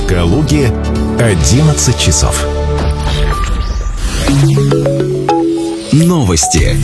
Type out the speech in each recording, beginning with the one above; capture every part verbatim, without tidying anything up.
В Калуге одиннадцать часов. Новости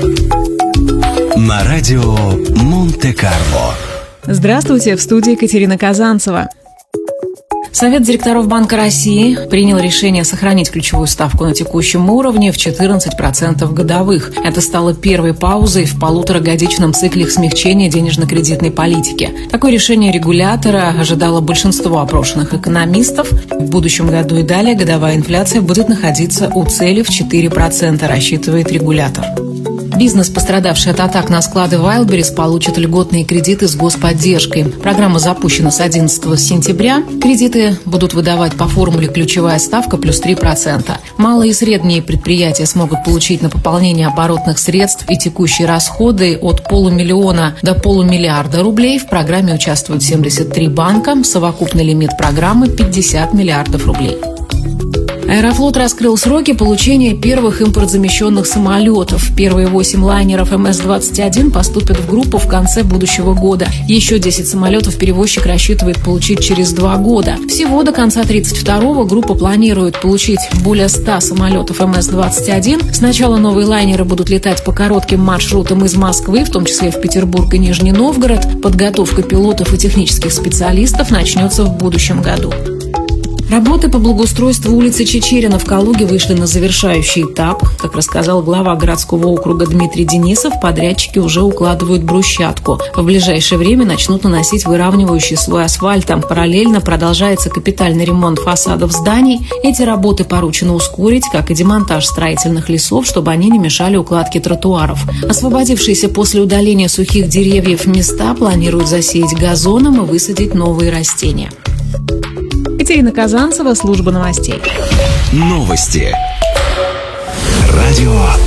на радио Монте-Карло. Здравствуйте, в студии Екатерина Казанцева. Совет директоров Банка России принял решение сохранить ключевую ставку на текущем уровне в четырнадцать процентов годовых. Это стало первой паузой в полуторагодичном цикле смягчения денежно-кредитной политики. Такое решение регулятора ожидало большинство опрошенных экономистов. В будущем году и далее годовая инфляция будет находиться у цели в четыре процента, рассчитывает регулятор. Бизнес, пострадавший от атак на склады Wildberries, получит льготные кредиты с господдержкой. Программа запущена с одиннадцатого сентября. Кредиты будут выдавать по формуле ключевая ставка плюс три процента. Малые и средние предприятия смогут получить на пополнение оборотных средств и текущие расходы от полумиллиона до полумиллиарда рублей. В программе участвуют семьдесят три банка. Совокупный лимит программы – пятьдесят миллиардов рублей. Аэрофлот раскрыл сроки получения первых импортзамещенных самолетов. Первые восемь лайнеров эм эс двадцать один поступят в группу в конце будущего года. Еще десять самолетов перевозчик рассчитывает получить через два года. Всего до конца тридцать второго группа планирует получить более ста самолетов эм эс двадцать один. Сначала новые лайнеры будут летать по коротким маршрутам из Москвы, в том числе в Петербург и Нижний Новгород. Подготовка пилотов и технических специалистов начнется в будущем году. Работы по благоустройству улицы Чичерина в Калуге вышли на завершающий этап. Как рассказал глава городского округа Дмитрий Денисов, подрядчики уже укладывают брусчатку. В ближайшее время начнут наносить выравнивающий слой асфальта. Параллельно продолжается капитальный ремонт фасадов зданий. Эти работы поручено ускорить, как и демонтаж строительных лесов, чтобы они не мешали укладке тротуаров. Освободившиеся после удаления сухих деревьев места планируют засеять газоном и высадить новые растения. Екатерина Казанцева, служба новостей. Новости. Радио